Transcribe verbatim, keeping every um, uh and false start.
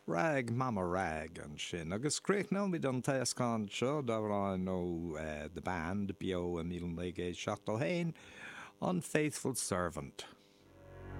rag mama rag an sin. Agus creic ná mi don teascán seo dáhrá nó uh, the band bio a mil nege seachtal hain, Unfaithful Servant.